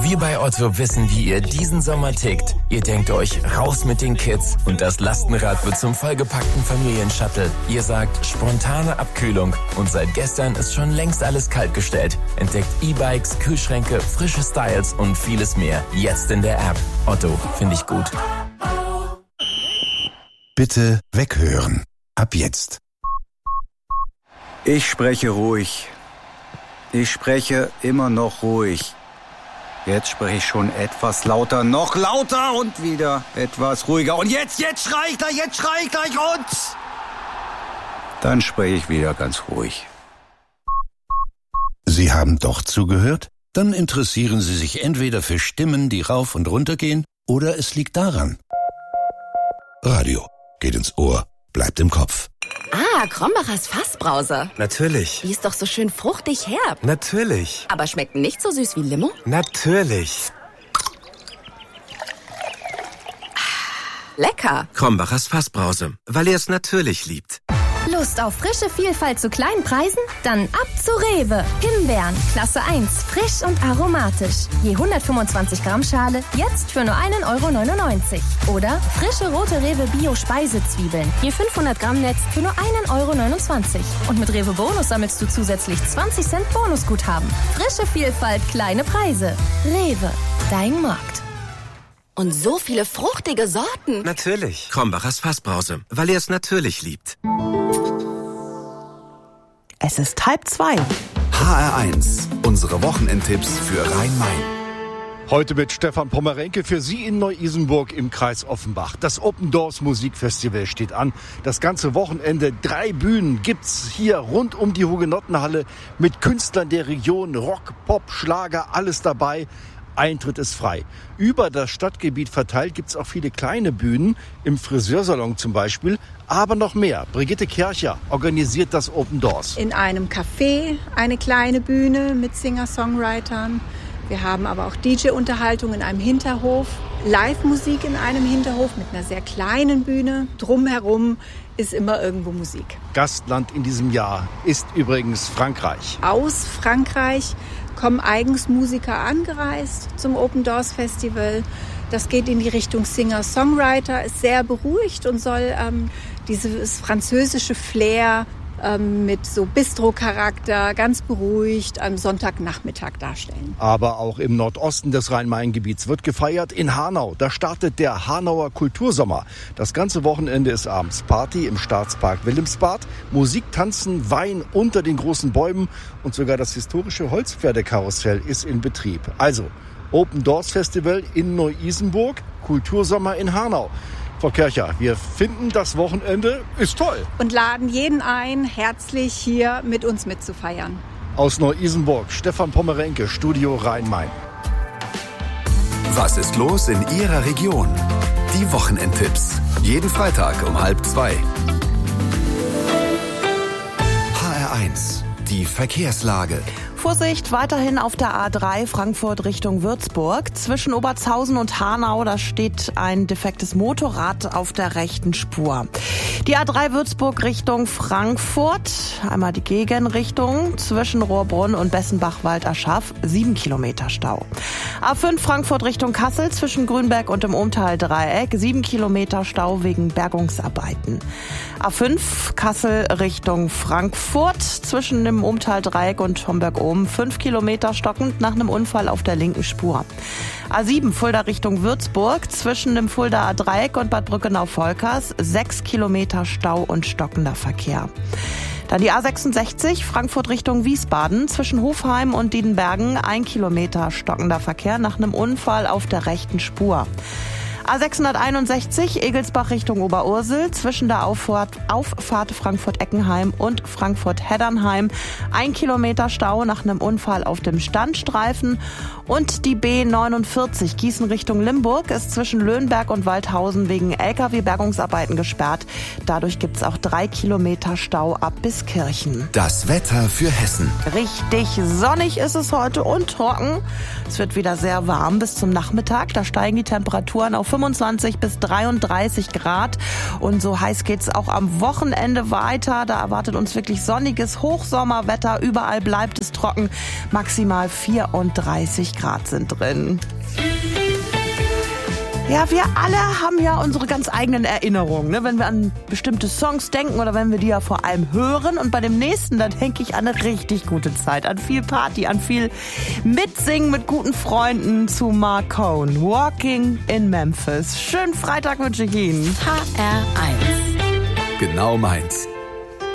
Wir bei Otto wissen, wie ihr diesen Sommer tickt. Ihr denkt euch, raus mit den Kids und das Lastenrad wird zum vollgepackten Familienshuttle. Ihr sagt, spontane Abkühlung und seit gestern ist schon längst alles kaltgestellt. Entdeckt E-Bikes, Kühlschränke, frische Styles und vieles mehr. Jetzt in der App. Otto, finde ich gut. Bitte weghören. Ab jetzt. Ich spreche ruhig. Ich spreche immer noch ruhig. Jetzt spreche ich schon etwas lauter, noch lauter und wieder etwas ruhiger. Und jetzt schrei ich gleich und... Dann spreche ich wieder ganz ruhig. Sie haben doch zugehört? Dann interessieren Sie sich entweder für Stimmen, die rauf und runter gehen, oder es liegt daran. Radio geht ins Ohr, bleibt im Kopf. Ah, Krombachers Fassbrause. Natürlich. Die ist doch so schön fruchtig herb. Natürlich. Aber schmeckt nicht so süß wie Limo? Natürlich. Lecker. Krombachers Fassbrause, weil er es natürlich liebt. Lust auf frische Vielfalt zu kleinen Preisen? Dann ab zu Rewe. Himbeeren, Klasse 1, frisch und aromatisch. Je 125 Gramm Schale, jetzt für nur 1,99 €. Oder frische rote Rewe Bio-Speisezwiebeln. Je 500 Gramm Netz für nur 1,29 €. Und mit Rewe Bonus sammelst du zusätzlich 20 Cent Bonusguthaben. Frische Vielfalt, kleine Preise. Rewe, dein Markt. Und so viele fruchtige Sorten. Natürlich. Krombachers Fassbrause, weil er es natürlich liebt. Es ist 1:30. HR1, unsere Wochenendtipps für Rhein-Main. Heute mit Stefan Pommerenke für Sie in Neu-Isenburg im Kreis Offenbach. Das Open Doors Musikfestival steht an. Das ganze Wochenende, 3 Bühnen gibt's hier rund um die Hugenottenhalle mit Künstlern der Region, Rock, Pop, Schlager, alles dabei. Eintritt ist frei. Über das Stadtgebiet verteilt gibt's auch viele kleine Bühnen, im Friseursalon zum Beispiel, aber noch mehr. Brigitte Kercher organisiert das Open Doors. In einem Café eine kleine Bühne mit Singer-Songwritern. Wir haben aber auch DJ-Unterhaltung in einem Hinterhof, Live-Musik in einem Hinterhof mit einer sehr kleinen Bühne. Drumherum ist immer irgendwo Musik. Gastland in diesem Jahr ist übrigens Frankreich. Aus Frankreich kommen eigens Musiker angereist zum Open Doors Festival. Das geht in die Richtung Singer-Songwriter, ist sehr beruhigt und soll dieses französische Flair mit so Bistro-Charakter ganz beruhigt am Sonntagnachmittag darstellen. Aber auch im Nordosten des Rhein-Main-Gebiets wird gefeiert. In Hanau, da startet der Hanauer Kultursommer. Das ganze Wochenende ist abends Party im Staatspark Wilhelmsbad. Musik, Tanzen, Wein unter den großen Bäumen und sogar das historische Holzpferdekarussell ist in Betrieb. Also Open Doors Festival in Neu-Isenburg, Kultursommer in Hanau. Frau Kercher, wir finden, das Wochenende ist toll. Und laden jeden ein, herzlich hier mit uns mitzufeiern. Aus Neu-Isenburg, Stefan Pommerenke, Studio Rhein-Main. Was ist los in Ihrer Region? Die Wochenendtipps. Jeden Freitag um 1:30. HR1, die Verkehrslage. Vorsicht weiterhin auf der A3 Frankfurt Richtung Würzburg. Zwischen Obertshausen und Hanau, da steht ein defektes Motorrad auf der rechten Spur. Die A3 Würzburg Richtung Frankfurt, einmal die Gegenrichtung, zwischen Rohrbrunn und Bessenbach-Walderschaff, 7 Kilometer Stau. A5 Frankfurt Richtung Kassel, zwischen Grünberg und dem Umtal-Dreieck, 7 Kilometer Stau wegen Bergungsarbeiten. A5 Kassel Richtung Frankfurt, zwischen dem Umtal-Dreieck und Homberg-Ohm, 5 Kilometer stockend nach einem Unfall auf der linken Spur. A7 Fulda Richtung Würzburg, zwischen dem Fuldaer Dreieck und Bad Brückenau-Volkers, 6 Kilometer Stau und stockender Verkehr. Dann die A66 Frankfurt Richtung Wiesbaden, zwischen Hofheim und Diedenbergen, 1 Kilometer stockender Verkehr nach einem Unfall auf der rechten Spur. A661 Egelsbach Richtung Oberursel, zwischen der Auffahrt Frankfurt-Eckenheim und Frankfurt-Heddernheim, 1 Kilometer Stau nach einem Unfall auf dem Standstreifen. Und die B49 Gießen Richtung Limburg ist zwischen Löhnberg und Waldhausen wegen LKW-Bergungsarbeiten gesperrt. Dadurch gibt's auch 3 Kilometer Stau ab bis Kirchen. Das Wetter für Hessen. Richtig sonnig ist es heute und trocken. Es wird wieder sehr warm bis zum Nachmittag. Da steigen die Temperaturen auf 25 bis 33 Grad. Und so heiß geht's auch am Wochenende weiter. Da erwartet uns wirklich sonniges Hochsommerwetter. Überall bleibt es trocken. Maximal 34 Grad sind drin. Ja, wir alle haben ja unsere ganz eigenen Erinnerungen, ne? Wenn wir an bestimmte Songs denken oder wenn wir die ja vor allem hören. Und bei dem nächsten, da denke ich an eine richtig gute Zeit, an viel Party, an viel Mitsingen mit guten Freunden zu Mark Cohn. Walking in Memphis. Schönen Freitag wünsche ich Ihnen. HR1. Genau meins.